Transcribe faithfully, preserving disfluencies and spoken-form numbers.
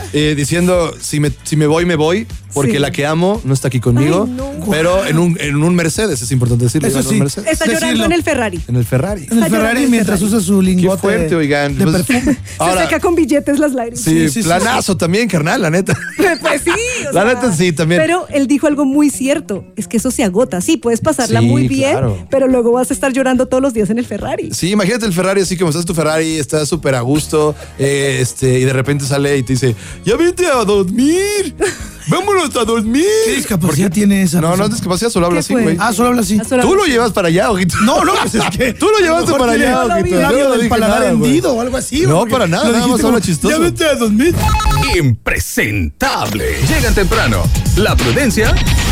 eh, diciendo, si me, si me voy, me voy, porque Sí. la que amo no está aquí conmigo. Ay, no. Pero en un, en un Mercedes, es importante decirlo. Eso iba en un sí. Mercedes. Está llorando Decirlo. en el Ferrari. En el Ferrari. En el Está llorando Ferrari el mientras Ferrari. usa su Qué lingote fuerte, oigan. de Pues, perfume. ahora, Se seca con billetes las lágrimas. sí, Sí, sí, sí, planazo también, carnal, la neta. Pues sí. o La sea, neta sí, también. Pero él dijo algo muy cierto. Es que eso se agota. Sí, puedes pasarla Sí, muy bien, claro. pero luego vas a estar llorando todos los días en el Ferrari. Sí, imagínate el Ferrari así como estás tu Ferrari, estás súper a gusto, eh, este, y de repente sale y te dice, ya vente a dormir, vámonos a dormir. ¿Qué discapacidad tiene esa? No, no persona? es discapacidad, solo habla ¿Qué así, fue? güey. Ah, solo habla así. Ah, solo- Tú lo llevas para allá, ojito. No, no, pues es que. Tú lo llevaste para tiene allá, no lo ojito. vi. Yo labio no del dije paladar nada, güey. hendido o algo así. No, porque para nada, lo nada dijiste más habla como, chistoso. Ya vete a dormir. Impresentable. Llegan temprano. La prudencia